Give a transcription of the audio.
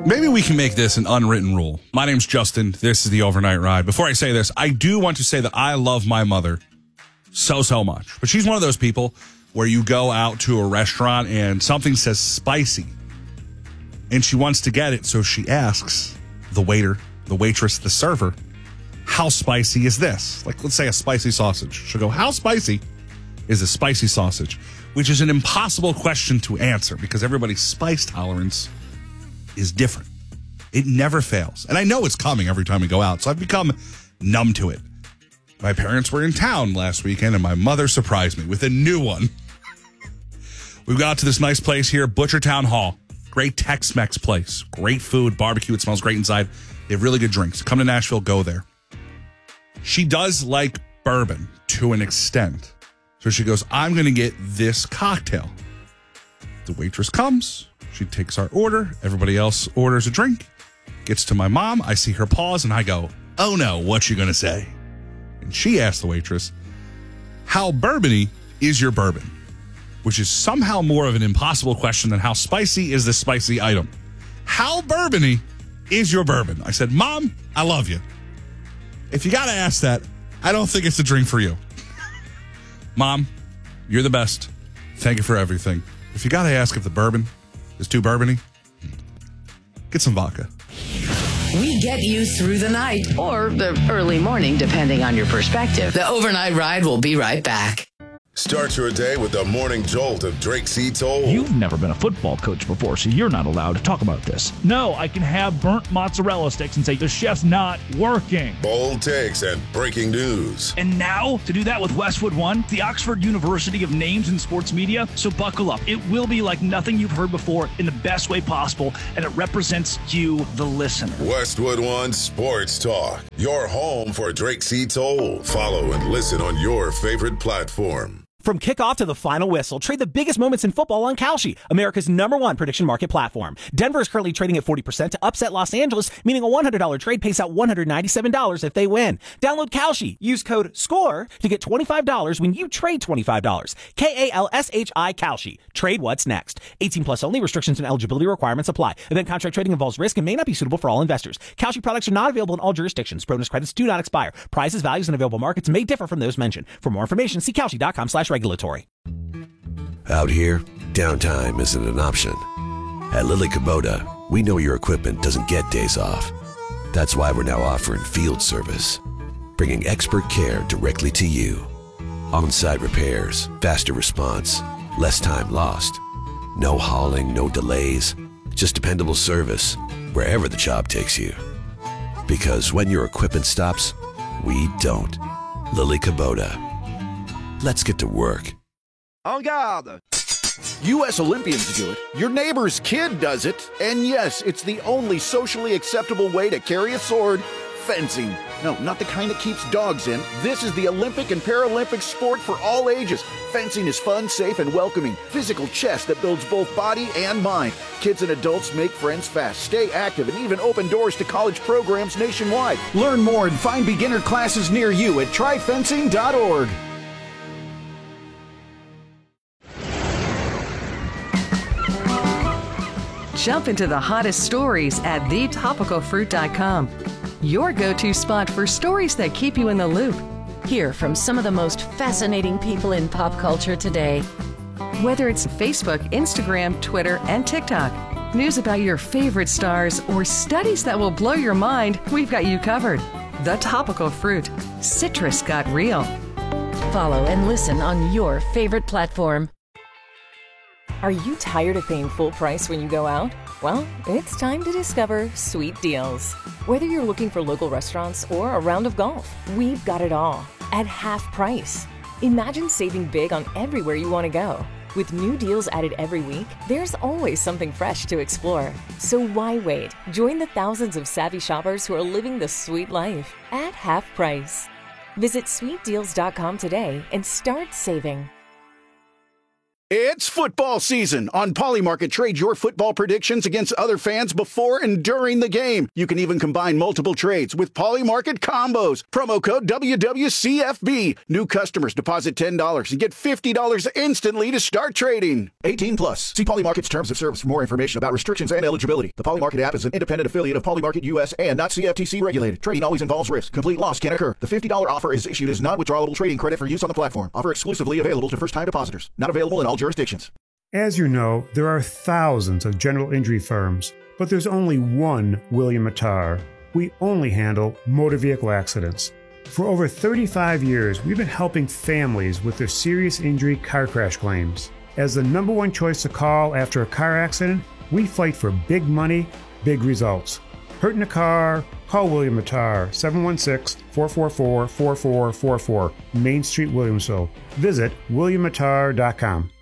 Maybe we can make this an unwritten rule. My name's Justin. This is the Overnight Ride. Before I say this, I do want to say that I love my mother so much. But she's one of those people where you go out to a restaurant and something says spicy. And she wants to get it, so she asks the waiter, the waitress, the server, how spicy is this? Like, let's say a spicy sausage. She'll go, how spicy is a spicy sausage? Which is an impossible question to answer because everybody's spice tolerance is different. It never fails. And I know it's coming every time we go out, so I've become numb to it. My parents were in town last weekend, and my mother surprised me with a new one. We got to this nice place here, Butchertown Hall. Great Tex-Mex place. Great food, barbecue. It smells great inside. They have really good drinks. Come to Nashville, go there. She does like bourbon to an extent. So she goes, I'm going to get this cocktail. The waitress comes. She takes our order. Everybody else orders a drink. Gets to my mom. I see her pause, and I go, oh, no, what you going to say? And she asks the waitress, how bourbony is your bourbon? Which is somehow more of an impossible question than how spicy is this spicy item. How bourbony is your bourbon? I said, Mom, I love you. If you got to ask that, I don't think it's a drink for you. Mom, you're the best. Thank you for everything. If you got to ask if the bourbon is too bourbony, get some vodka. We get you through the night or the early morning, depending on your perspective. The Overnight Ride will be right back. Start your day with the morning jolt of Drake C. Toll. You've never been a football coach before, so you're not allowed to talk about this. No, I can have burnt mozzarella sticks and say the chef's not working. Bold takes and breaking news. And now, to do that with Westwood One, the Oxford University of names in sports media. So buckle up. It will be like nothing you've heard before in the best way possible, and it represents you, the listener. Westwood One Sports Talk. Your home for Drake C. Toll. Follow and listen on your favorite platform. From kickoff to the final whistle, trade the biggest moments in football on Kalshi, America's #1 prediction market platform. Denver is currently trading at 40% to upset Los Angeles, meaning a $100 trade pays out $197 if they win. Download Kalshi. Use code SCORE to get $25 when you trade $25. KALSHI Kalshi. Trade what's next. 18 plus only. Restrictions and eligibility requirements apply. Event contract trading involves risk and may not be suitable for all investors. Kalshi products are not available in all jurisdictions. Bonus credits do not expire. Prices, values, and available markets may differ from those mentioned. For more information, see Kalshi.com/regulatory. Out here, downtime isn't an option. At Lily Kubota, we know your equipment doesn't get days off. That's why we're now offering field service, bringing expert care directly to you. On-site repairs, faster response, less time lost. No hauling, no delays, just dependable service wherever the job takes you. Because when your equipment stops, we don't. Lily Kubota. Let's get to work. En garde! U.S. Olympians do it, your neighbor's kid does it, and yes, it's the only socially acceptable way to carry a sword, fencing. No, not the kind that keeps dogs in. This is the Olympic and Paralympic sport for all ages. Fencing is fun, safe, and welcoming. Physical chess that builds both body and mind. Kids and adults make friends fast, stay active, and even open doors to college programs nationwide. Learn more and find beginner classes near you at tryfencing.org. Jump into the hottest stories at thetopicalfruit.com. Your go-to spot for stories that keep you in the loop. Hear from some of the most fascinating people in pop culture today. Whether it's Facebook, Instagram, Twitter, and TikTok, news about your favorite stars, or studies that will blow your mind, we've got you covered. The Topical Fruit. Citrus got real. Follow and listen on your favorite platform. Are you tired of paying full price when you go out? Well, it's time to discover Sweet Deals. Whether you're looking for local restaurants or a round of golf, we've got it all at half price. Imagine saving big on everywhere you want to go. With new deals added every week, there's always something fresh to explore. So why wait? Join the thousands of savvy shoppers who are living the sweet life at half price. Visit sweetdeals.com today and start saving. It's football season. On Polymarket, trade your football predictions against other fans before and during the game. You can even combine multiple trades with Polymarket combos. Promo code WWCFB. New customers deposit $10 and get $50 instantly to start trading. 18 plus. See Polymarket's terms of service for more information about restrictions and eligibility. The Polymarket app is an independent affiliate of Polymarket US and not CFTC regulated. Trading always involves risk. Complete loss can occur. The $50 offer is issued as non-withdrawable trading credit for use on the platform. Offer exclusively available to first-time depositors. Not available in all jurisdictions. As you know, there are thousands of general injury firms, but there's only one William Mattar. We only handle motor vehicle accidents. For over 35 years, we've been helping families with their serious injury car crash claims. As the number one choice to call after a car accident, we fight for big money, big results. Hurt in a car? Call William Mattar, 716-444-4444, Main Street, Williamsville. Visit WilliamMattar.com.